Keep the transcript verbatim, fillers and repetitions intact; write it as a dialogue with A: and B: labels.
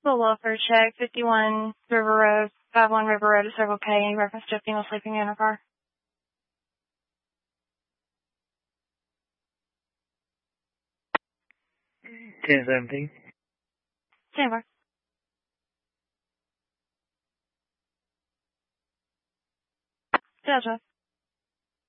A: Full welfare check, fifty-one River Road, five one River Road, Circle K, in reference to a female sleeping in her car.
B: ten seventeen.
A: Stand by. Delta.